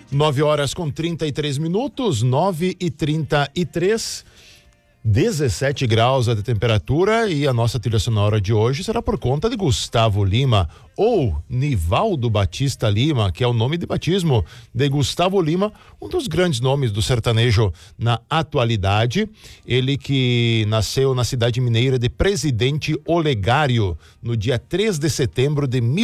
9h33, 9h33, 17 graus de temperatura, e a nossa trilha sonora de hoje será por conta de Gustavo Lima, ou Nivaldo Batista Lima, que é o nome de batismo de Gustavo Lima, um dos grandes nomes do sertanejo na atualidade. Ele que nasceu na cidade mineira de Presidente Olegário no dia 3 de setembro de